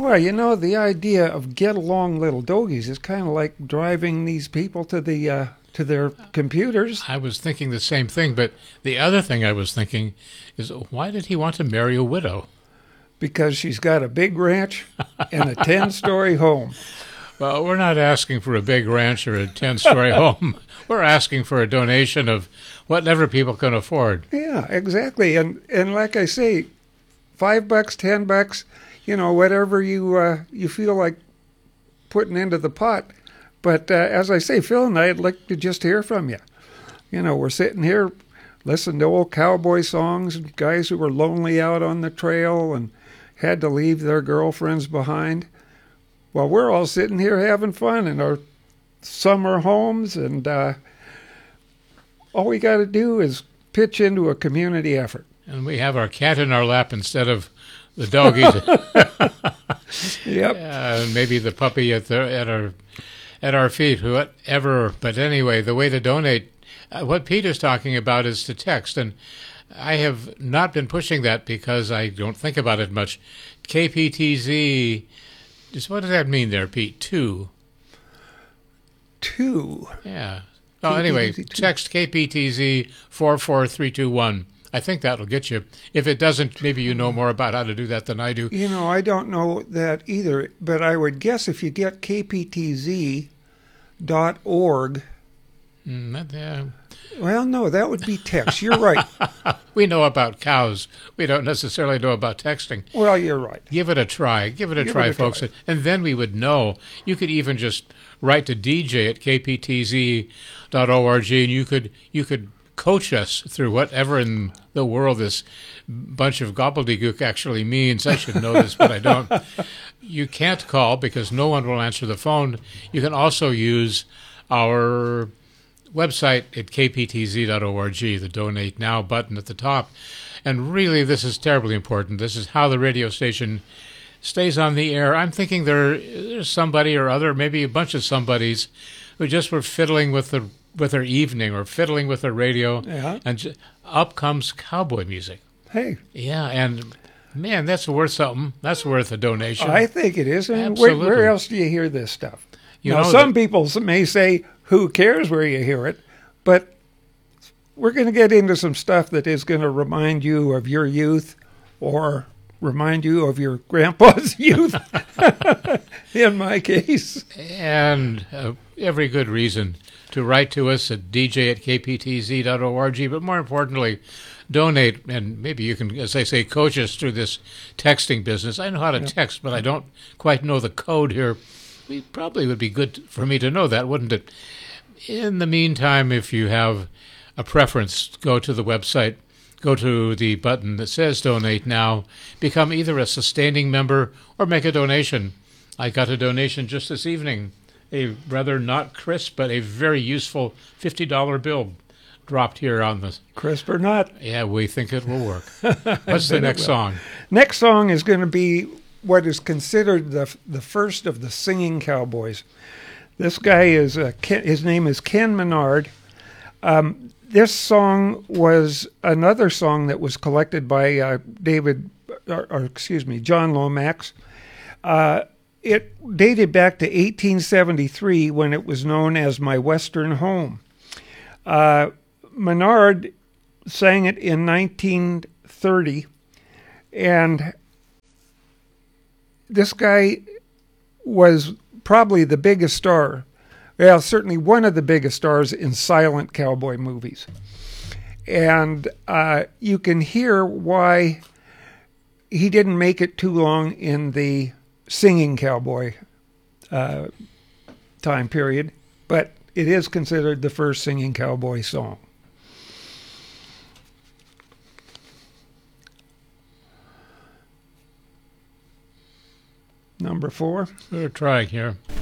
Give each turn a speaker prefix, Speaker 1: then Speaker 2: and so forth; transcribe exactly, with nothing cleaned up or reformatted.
Speaker 1: Well, you know, the idea of get along little doggies is kind of like driving these people to the uh, to their computers.
Speaker 2: I was thinking the same thing, but the other thing I was thinking is, why did he want to marry a widow?
Speaker 1: Because she's got a big ranch and a ten-story home.
Speaker 2: Well, we're not asking for a big ranch or a ten-story home. We're asking for a donation of whatever people can afford.
Speaker 1: Yeah, exactly. And and like I say, five bucks, ten bucks, you know, whatever you uh, you feel like putting into the pot. But uh, as I say, Phil and I'd like to just hear from you. You know, we're sitting here listening to old cowboy songs, guys who were lonely out on the trail and had to leave their girlfriends behind. Well, we're all sitting here having fun in our summer homes, and uh, all we got to do is pitch into a community effort.
Speaker 2: And we have our cat in our lap instead of the doggies.
Speaker 1: Yep.
Speaker 2: Uh, maybe the puppy at the at our at our feet, whatever. But anyway, the way to donate, uh, what Pete is talking about is to text, and I have not been pushing that because I don't think about it much. K P T Z, just what does that mean there, Pete? Two.
Speaker 1: Two.
Speaker 2: Yeah. Oh, anyway, text K P T Z four four three two one. I think that'll get you. If it doesn't, maybe you know more about how to do that than I do.
Speaker 1: You know, I don't know that either, but I would guess if you get K P T Z dot org.
Speaker 2: Mm, that, yeah.
Speaker 1: Well, no, that would be text. You're right.
Speaker 2: We know about cows. We don't necessarily know about texting.
Speaker 1: Well, you're right.
Speaker 2: Give it a try. Give it a
Speaker 1: Give
Speaker 2: try,
Speaker 1: it a
Speaker 2: folks.
Speaker 1: try.
Speaker 2: And then we would know. You could even just write to D J at K P T Z dot org, and you could you could coach us through whatever in the world this bunch of gobbledygook actually means. I should know this, but I don't. You can't call because no one will answer the phone. You can also use our website at K P T Z dot org, the Donate Now button at the top. And really, this is terribly important. This is how the radio station stays on the air. I'm thinking there, there's somebody or other, maybe a bunch of somebodies, who just were fiddling with the with their evening or fiddling with their radio,
Speaker 1: Yeah.
Speaker 2: and j- up comes cowboy music.
Speaker 1: Hey,
Speaker 2: Yeah, and man, that's worth something. That's worth a donation.
Speaker 1: I think it is. And where,
Speaker 2: Absolutely.
Speaker 1: where else do you hear this stuff?
Speaker 2: You
Speaker 1: now,
Speaker 2: know
Speaker 1: some
Speaker 2: that-
Speaker 1: people may say, who cares where you hear it? But we're going to get into some stuff that is going to remind you of your youth or remind you of your grandpa's youth, in my case.
Speaker 2: And uh, every good reason to write to us at D J at K P T Z dot org, but more importantly, donate, and maybe you can, as I say, coach us through this texting business. I know how to
Speaker 1: Yep.
Speaker 2: text, but I don't quite know the code here. It probably would be good for me to know that, wouldn't it? In the meantime, if you have a preference, go to the website, go to the button that says Donate Now, become either a sustaining member or make a donation. I got a donation just this evening, a rather not crisp, but a very useful fifty dollar bill dropped here on the...
Speaker 1: Crisp or not.
Speaker 2: Yeah, we think it will work. What's the
Speaker 1: bet it
Speaker 2: next
Speaker 1: will.
Speaker 2: song?
Speaker 1: Next song is going to be what is considered the the first of the singing cowboys. This guy is uh, Ken, his name is Ken Menard. Um, this song was another song that was collected by uh, David, or, or excuse me, John Lomax. Uh, it dated back to eighteen seventy-three when it was known as My Western Home. Uh, Menard sang it in nineteen thirty, and this guy was probably the biggest star, well, certainly one of the biggest stars in silent cowboy movies. And uh, you can hear why he didn't make it too long in the singing cowboy uh, time period, but it is considered the first singing cowboy song. Number four.
Speaker 2: We're trying here.